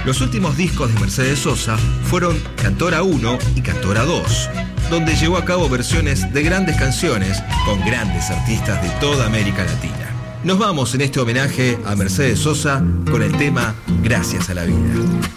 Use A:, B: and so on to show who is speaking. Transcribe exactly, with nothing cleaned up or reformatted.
A: Los últimos discos de Mercedes Sosa fueron Cantora uno y Cantora dos, donde llevó a cabo versiones de grandes canciones con grandes artistas de toda América Latina. Nos vamos en este homenaje a Mercedes Sosa con el tema Gracias a la Vida.